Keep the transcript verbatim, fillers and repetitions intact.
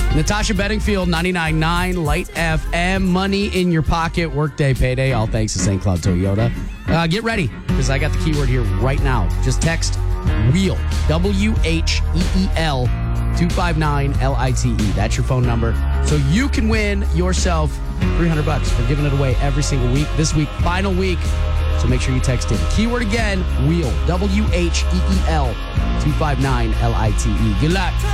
Natasha Bedingfield, ninety-nine point nine Light F M. Money in your pocket. Workday payday. All thanks to Saint Cloud Toyota. Uh, get ready, because I got the keyword here right now. Just text WHEEL. W H E E L. two five nine L I T E. That's your phone number. So you can win yourself three hundred bucks for giving it away every single week. This week, final week. So make sure you text in. Keyword again, WHEEL. W H E E L. two five nine L I T E. Good luck.